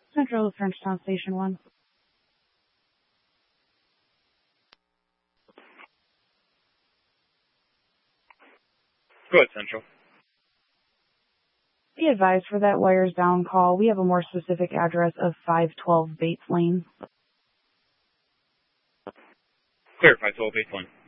Central Frenchtown Station 1. Go ahead, Central. Be advised, for that wires down call, we have a more specific address of 512 Bates Lane. Clear, 512 Bates Lane.